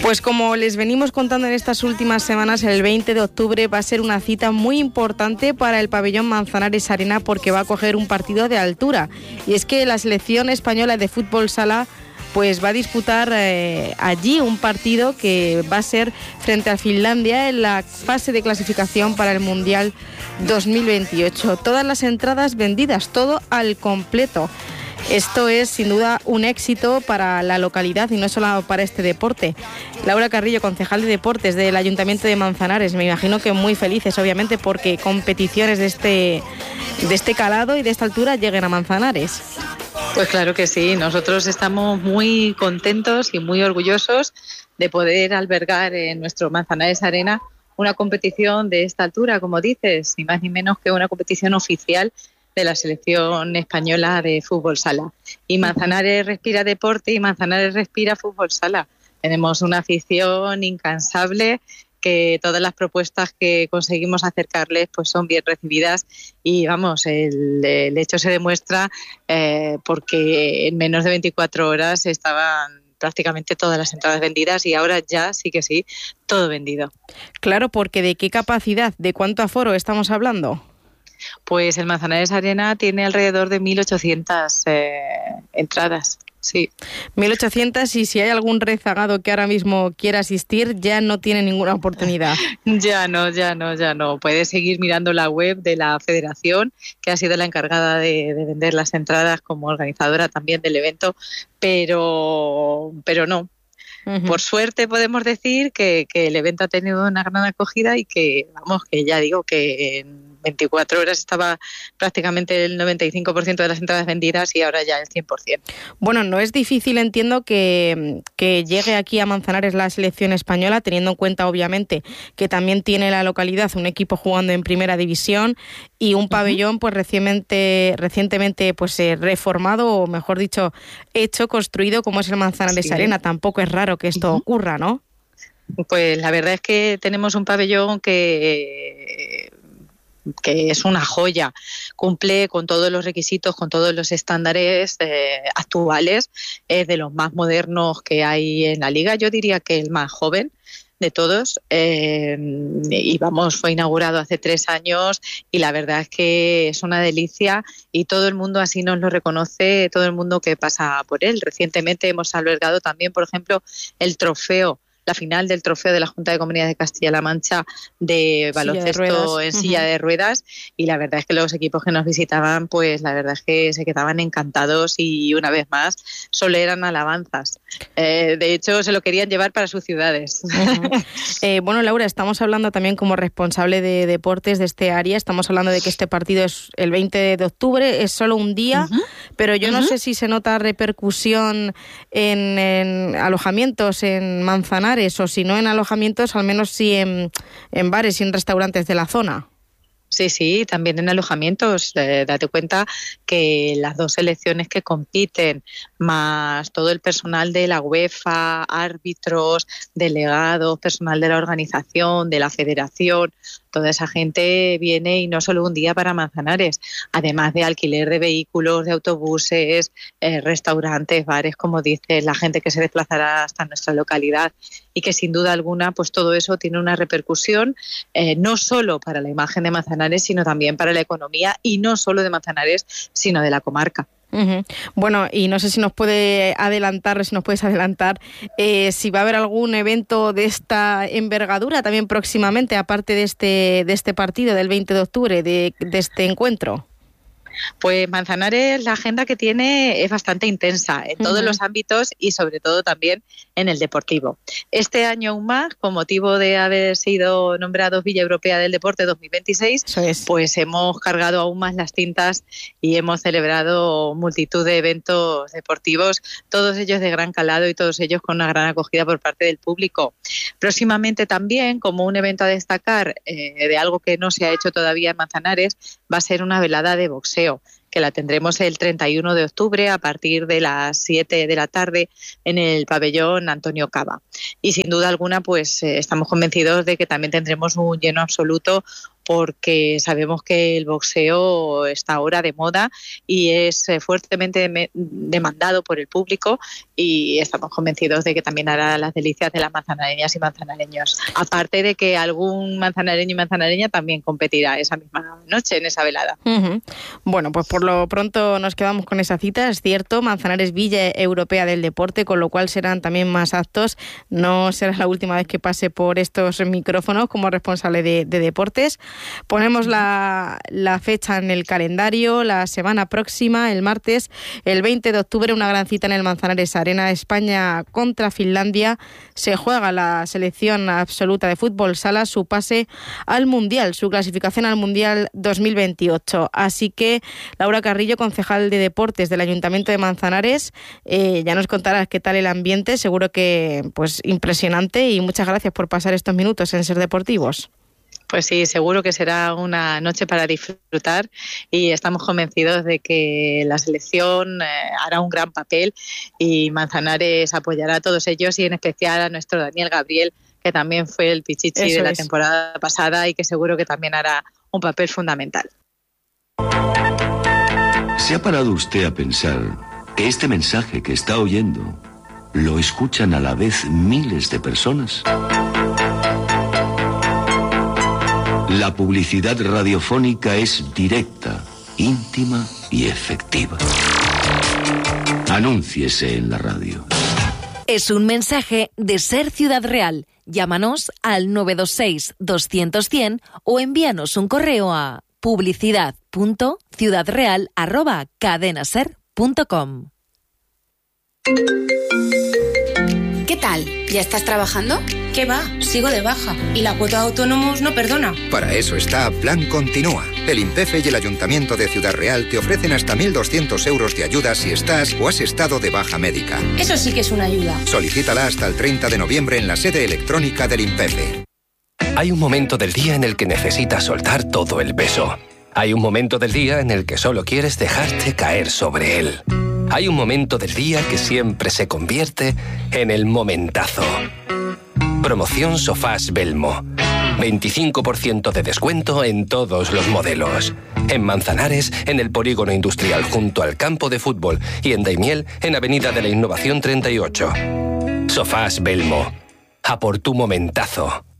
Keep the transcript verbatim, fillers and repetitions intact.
Pues como les venimos contando en estas últimas semanas, el veinte de octubre va a ser una cita muy importante para el pabellón Manzanares Arena porque va a coger un partido de altura. Y es que la selección española de fútbol sala pues va a disputar eh, allí un partido que va a ser frente a Finlandia en la fase de clasificación para el Mundial dos mil veintiocho. Todas las entradas vendidas, todo al completo. Esto es sin duda un éxito para la localidad y no solo para este deporte. Laura Carrillo, concejal de deportes del Ayuntamiento de Manzanares, me imagino que muy felices obviamente porque competiciones de este, de este calado y de esta altura lleguen a Manzanares. Pues claro que sí, nosotros estamos muy contentos y muy orgullosos de poder albergar en nuestro Manzanares Arena una competición de esta altura, como dices, ni más ni menos que una competición oficial de la selección española de fútbol sala. Y Manzanares respira deporte y Manzanares respira fútbol sala. Tenemos una afición incansable, que todas las propuestas que conseguimos acercarles pues son bien recibidas y vamos, el, el hecho se demuestra eh, porque en menos de veinticuatro horas estaban prácticamente todas las entradas vendidas y ahora ya sí que sí, todo vendido. Claro, porque ¿de qué capacidad, de cuánto aforo estamos hablando? Pues el Manzanares Arena tiene alrededor de mil ochocientas eh, entradas. Sí. mil ochocientas y si hay algún rezagado que ahora mismo quiera asistir, ya no tiene ninguna oportunidad. Ya no, ya no, ya no. Puedes seguir mirando la web de la Federación, que ha sido la encargada de, de vender las entradas como organizadora también del evento, pero, pero no. Uh-huh. Por suerte podemos decir que, que el evento ha tenido una gran acogida y que, vamos, que ya digo que en veinticuatro horas estaba prácticamente el noventa y cinco por ciento de las entradas vendidas y ahora ya el cien por ciento. Bueno, no es difícil, entiendo, que, que llegue aquí a Manzanares la selección española, teniendo en cuenta, obviamente, que también tiene la localidad un equipo jugando en primera división y un pabellón, pues recientemente, recientemente pues eh, reformado, o mejor dicho, hecho, construido, como es el Manzanares sí. Arena. Tampoco es raro que esto uh-huh. ocurra, ¿no? Pues la verdad es que tenemos un pabellón que... que es una joya, cumple con todos los requisitos, con todos los estándares eh, actuales, es de los más modernos que hay en la liga, yo diría que el más joven de todos, eh, y vamos, fue inaugurado hace tres años y la verdad es que es una delicia y todo el mundo así nos lo reconoce, todo el mundo que pasa por él. Recientemente hemos albergado también, por ejemplo, el trofeo la final del trofeo de la Junta de Comunidades de Castilla-La Mancha de baloncesto en silla de ruedas y la verdad es que los equipos que nos visitaban, pues la verdad es que se quedaban encantados y una vez más solo eran alabanzas. Eh, de hecho, se lo querían llevar para sus ciudades. Uh-huh. eh, bueno, Laura, estamos hablando también como responsable de deportes de este área, estamos hablando de que este partido es el veinte de octubre, es solo un día, uh-huh. pero yo uh-huh. no sé si se nota repercusión en, en alojamientos en Manzanares, o si no en alojamientos, al menos sí en, en bares y en restaurantes de la zona. Sí, sí, también en alojamientos. Eh, date cuenta que las dos selecciones que compiten, más todo el personal de la UEFA, árbitros, delegados, personal de la organización, de la federación, toda esa gente viene y no solo un día para Manzanares, además de alquiler de vehículos, de autobuses, eh, restaurantes, bares, como dices, la gente que se desplazará hasta nuestra localidad y que sin duda alguna pues todo eso tiene una repercusión eh, no solo para la imagen de Manzanares, sino también para la economía y no solo de Manzanares, sino de la comarca. Uh-huh. Bueno, y no sé si nos puede adelantar, si nos puedes adelantar eh, si va a haber algún evento de esta envergadura también próximamente, aparte de este de este partido del veinte de octubre, de, de este encuentro. Pues Manzanares, la agenda que tiene es bastante intensa en todos uh-huh. los ámbitos y sobre todo también en el deportivo. Este año aún más, con motivo de haber sido nombrados Villa Europea del Deporte dos mil veintiséis, es. pues hemos cargado aún más las tintas y hemos celebrado multitud de eventos deportivos, todos ellos de gran calado y todos ellos con una gran acogida por parte del público. Próximamente también, como un evento a destacar eh, de algo que no se ha hecho todavía en Manzanares, va a ser una velada de boxeo, que la tendremos el treinta y uno de octubre a partir de las siete de la tarde en el pabellón Antonio Cava. Y sin duda alguna, pues eh, estamos convencidos de que también tendremos un lleno absoluto, porque sabemos que el boxeo está ahora de moda y es fuertemente demandado por el público, y estamos convencidos de que también hará las delicias de las manzanareñas y manzanareños. Aparte de que algún manzanareño y manzanareña también competirá esa misma noche en esa velada. Uh-huh. Bueno, pues por lo pronto nos quedamos con esa cita, es cierto, Manzanares Villa Europea del Deporte, con lo cual serán también más actos. No será la última vez que pase por estos micrófonos como responsable de, de deportes. Ponemos la, la fecha en el calendario, la semana próxima, el martes, el veinte de octubre, una gran cita en el Manzanares Arena, España contra Finlandia. Se juega la selección absoluta de fútbol sala su pase al Mundial, su clasificación al Mundial dos mil veintiocho. Así que Laura Carrillo, concejal de Deportes del Ayuntamiento de Manzanares, eh, ya nos contarás qué tal el ambiente, seguro que pues impresionante, y muchas gracias por pasar estos minutos en Ser Deportivos. Pues sí, seguro que será una noche para disfrutar, y estamos convencidos de que la selección eh, hará un gran papel y Manzanares apoyará a todos ellos, y en especial a nuestro Daniel Gabriel, que también fue el pichichi Eso de la es. temporada pasada y que seguro que también hará un papel fundamental. ¿Se ha parado usted a pensar que este mensaje que está oyendo lo escuchan a la vez miles de personas? La publicidad radiofónica es directa, íntima y efectiva. Anúnciese en la radio. Es un mensaje de Ser Ciudad Real. Llámanos al nueve dos seis, doscientos, cien o envíanos un correo a publicidad punto ciudadreal arroba cadenaser punto com. ¿Qué tal? ¿Ya estás trabajando? ¿Qué va? Sigo de baja. Y la cuota de autónomos no perdona. Para eso está Plan Continúa. El INPEFE y el Ayuntamiento de Ciudad Real te ofrecen hasta mil doscientos euros de ayuda si estás o has estado de baja médica. Eso sí que es una ayuda. Solicítala hasta el treinta de noviembre en la sede electrónica del INPEFE. Hay un momento del día en el que necesitas soltar todo el peso. Hay un momento del día en el que solo quieres dejarte caer sobre él. Hay un momento del día que siempre se convierte en el momentazo. Promoción Sofás Belmo. veinticinco por ciento de descuento en todos los modelos. En Manzanares, en el Polígono Industrial junto al campo de fútbol, y en Daimiel, en Avenida de la Innovación treinta y ocho. Sofás Belmo. A por tu momentazo.